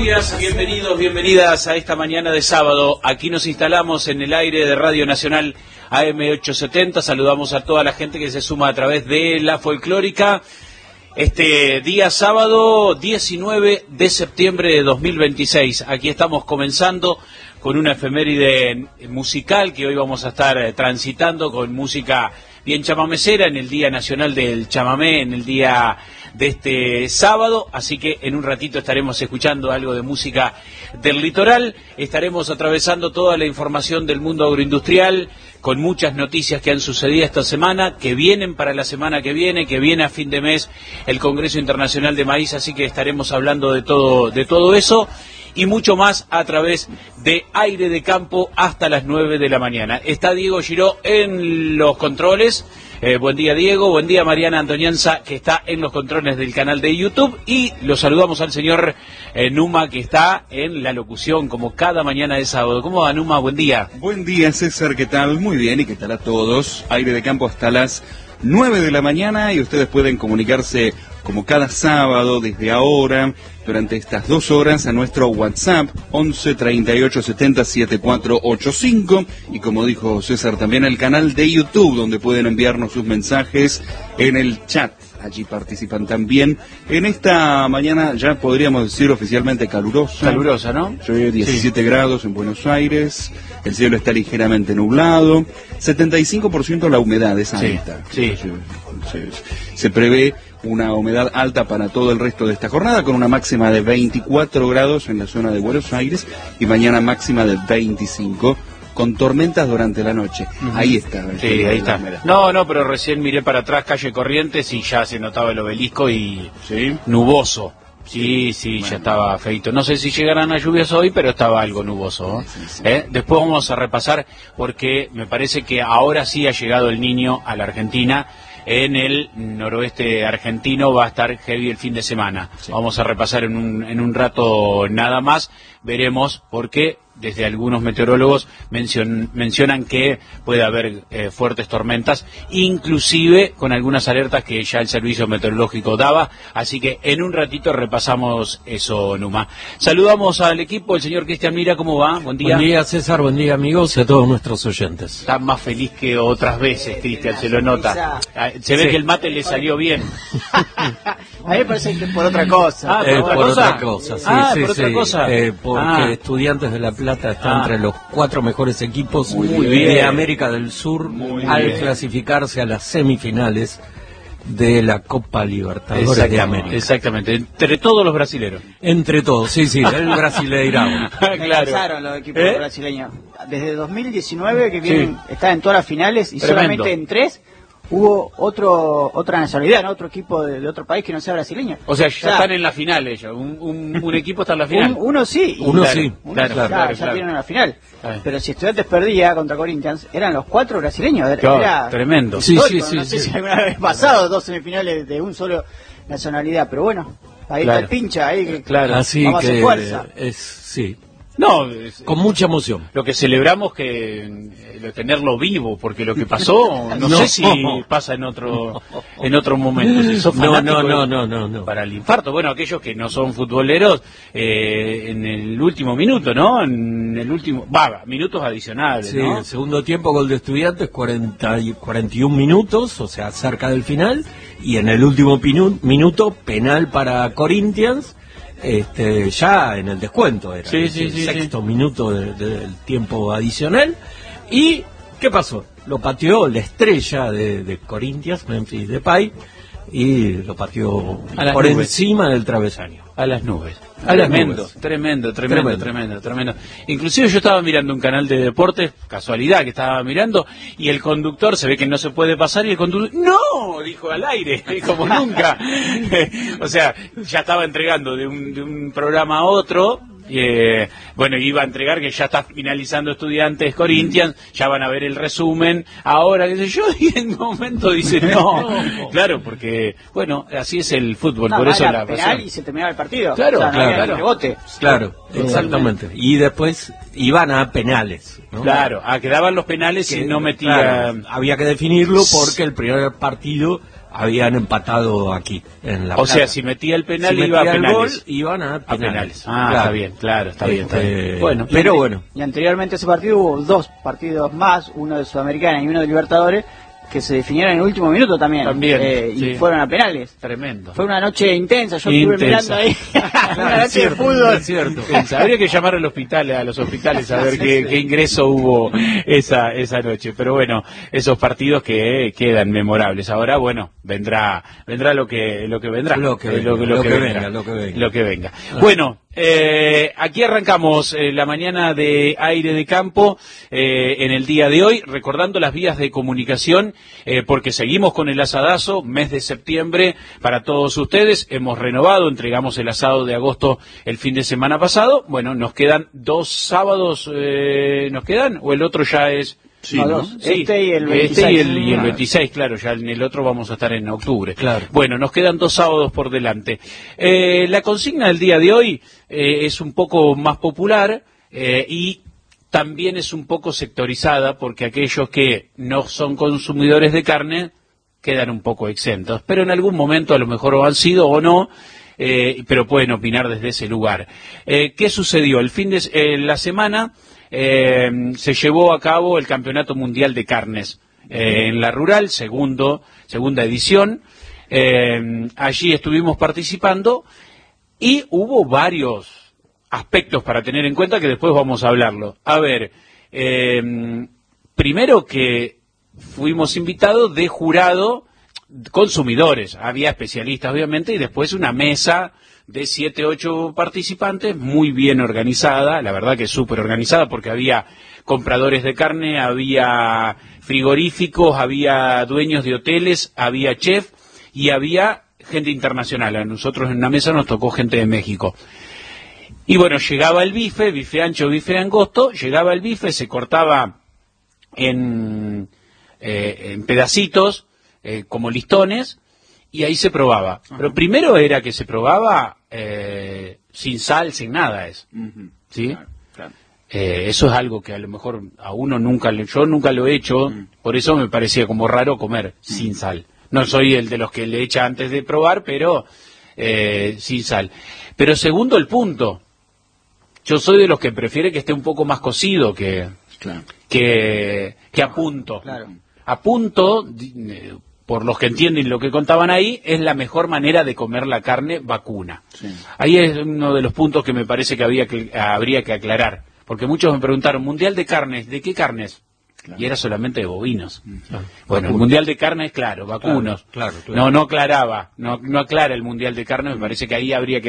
días, bienvenidos, bienvenidas a esta mañana de sábado. Aquí nos instalamos en el aire de Radio Nacional AM870. Saludamos a toda la gente que se suma a través de la folclórica. Este día sábado 19 de septiembre de 2026. Aquí estamos comenzando con una efeméride musical que hoy vamos a estar transitando con música bien chamamecera en el Día Nacional del Chamamé, en el día de este sábado, así que en un ratito estaremos escuchando algo de música del litoral, estaremos atravesando toda la información del mundo agroindustrial, con muchas noticias que han sucedido esta semana, que vienen para la semana que viene a fin de mes el Congreso Internacional de Maíz, así que estaremos hablando de todo eso y mucho más a través de Aire de Campo hasta las 9 de la mañana. Está Diego Giró en los controles. Buen día, Diego. Buen día, Mariana Antonianza, que está en los controles del canal de YouTube. Y lo saludamos al señor Numa, que está en la locución, como cada mañana de sábado. ¿Cómo va, Numa? Buen día. Buen día, César. ¿Qué tal? Muy bien. ¿Y qué tal a todos? Aire de Campo hasta las 9 de la mañana. Y ustedes pueden comunicarse como cada sábado, desde ahora, durante estas 2 horas, a nuestro WhatsApp, 11 38 70 7485, y como dijo César, también el canal de YouTube, donde pueden enviarnos sus mensajes en el chat. Allí participan también en esta mañana, ya podríamos decir oficialmente calurosa. Calurosa, ¿no? Llueve 17 grados en Buenos Aires, el cielo está ligeramente nublado, 75% la humedad es alta. Sí. Se prevé una humedad alta para todo el resto de esta jornada, con una máxima de 24 grados en la zona de Buenos Aires y mañana máxima de 25, con tormentas durante la noche. Ahí está. Sí, ahí está. No, pero recién miré para atrás calle Corrientes y ya se notaba el obelisco y ¿sí? Nuboso. Sí, bueno, ya estaba feito. No sé si llegarán a lluvias hoy, pero estaba algo nuboso. Sí. Después vamos a repasar porque me parece que ahora sí ha llegado el Niño a la Argentina. En el noroeste argentino va a estar heavy el fin de semana. Sí. Vamos a repasar en un rato nada más. Veremos por qué. Desde algunos meteorólogos mencionan que puede haber fuertes tormentas, inclusive con algunas alertas que ya el servicio meteorológico daba, así que en un ratito repasamos eso, Numa. Saludamos al equipo, el señor Cristian Mira, ¿cómo va? Buen día. Buen día, César, buen día, amigos, y a todos nuestros oyentes. Está más feliz que otras veces, Cristian, se lo nota. Se ve que el mate le salió bien. A mí me parece que por otra cosa. ¿Por otra cosa? Sí, por otra cosa. Porque Estudiantes de La Plata está entre los 4 mejores equipos muy bien de América del Sur al clasificarse a las semifinales de la Copa Libertadores de América. Exactamente, entre todos los brasileros. Entre todos, sí, el Brasileirão. Claro. Los equipos brasileños. Desde 2019 que vienen, están en todas las finales y solamente en 3 hubo otra nacionalidad, ¿no? Otro equipo de otro país que no sea brasileño. O sea, ya están en la final ellos. Un equipo está en la final. Uno sí. Claro, ya tienen la final. Pero si Estudiantes perdía contra Corinthians, eran los 4 brasileños. Era tremendo. Sí. No sé si alguna vez pasado 2 semifinales de un solo nacionalidad, pero bueno, ahí está el pincha, ahí así vamos que a fuerza. No, con mucha emoción. Lo que celebramos que tenerlo vivo, porque lo que pasó, no sé si pasa en otro momento. Si sos no. Para el infarto, bueno, aquellos que no son futboleros, en el último minuto, ¿no? En el último, minutos adicionales, sí, ¿no? El segundo tiempo, gol de Estudiantes, 41 minutos, o sea, cerca del final, y en el último minuto, penal para Corinthians. Ya en el descuento era sexto minuto del tiempo adicional. ¿Y qué pasó? Lo pateó la estrella de Corinthians, Memphis Depay, y lo pateó por encima del travesaño. A las nubes. Tremendo. Inclusive yo estaba mirando un canal de deportes, casualidad que estaba mirando, y el conductor, se ve que no se puede pasar, y el conductor, ¡no! Dijo al aire, como nunca. O sea, ya estaba entregando de un programa a otro. Iba a entregar que ya está finalizando Estudiantes Corinthians, ya van a ver el resumen, ahora, qué sé yo, y en un momento dice no. Claro, porque, bueno, así es el fútbol, por eso la penal y se terminaba el partido. Claro. Rebote. Claro, exactamente. Y después iban a penales, ¿no? Quedaban los penales y no metía. Había que definirlo porque el primer partido habían empatado aquí. En La Plata. O sea, si metía el penal iba a penales. Gol, iban a penales. Claro. Está bien, claro, está bien. Bueno, pero bueno. Y anteriormente a ese partido hubo 2 partidos más, uno de Sudamericana y uno de Libertadores, que se definieron en el último minuto también. Y fueron a penales. Tremendo. Fue una noche intensa, yo estuve mirando ahí. Una noche de fútbol. Es cierto. Habría que llamar a los hospitales a ver qué ingreso hubo esa noche. Pero bueno, esos partidos que quedan memorables. Ahora, bueno, vendrá lo que vendrá. Lo que venga. Bueno, aquí arrancamos la mañana de Aire de Campo en el día de hoy, recordando las vías de comunicación, porque seguimos con el asadazo, mes de septiembre para todos ustedes. Hemos renovado, entregamos el asado de agosto el fin de semana pasado. Bueno, nos quedan 2 sábados, ¿nos quedan? ¿O el otro ya es...? Sí, ¿no? Sí, y el 26. Y el 26, claro, ya en el otro vamos a estar en octubre. Claro. Bueno, nos quedan 2 sábados por delante. La consigna del día de hoy es un poco más popular y también es un poco sectorizada, porque aquellos que no son consumidores de carne quedan un poco exentos, pero en algún momento a lo mejor lo han sido o no, pero pueden opinar desde ese lugar. ¿Qué sucedió? La semana se llevó a cabo el Campeonato Mundial de Carnes en la Rural, segunda edición. Allí estuvimos participando y hubo varios aspectos para tener en cuenta que después vamos a hablarlo. A ver, primero que fuimos invitados de jurado consumidores, había especialistas obviamente, y después una mesa de 7, 8 participantes, muy bien organizada, la verdad que súper organizada, porque había compradores de carne, había frigoríficos, había dueños de hoteles, había chef y había gente internacional. A nosotros en una mesa nos tocó gente de México. Y bueno, llegaba el bife ancho, bife angosto, llegaba el bife, se cortaba en pedacitos, como listones, y ahí se probaba. Ajá. Pero primero era que se probaba sin sal, sin nada, ¿sí? Claro. Eso es algo que a lo mejor a uno yo nunca lo he hecho, por eso me parecía como raro comer sin sal. No soy el de los que le echa antes de probar, pero sin sal. Pero segundo el punto, yo soy de los que prefiere que esté un poco más cocido que a punto. Claro. A punto, por los que entienden lo que contaban ahí, es la mejor manera de comer la carne vacuna. Sí. Ahí es uno de los puntos que me parece que habría que aclarar. Porque muchos me preguntaron, ¿mundial de carnes? ¿De qué carnes? Claro. Y era solamente de bovinos. Claro. Bueno, el mundial de carnes, claro, vacunos. Claro. No aclaraba, no aclara el mundial de carnes, me parece que ahí habría que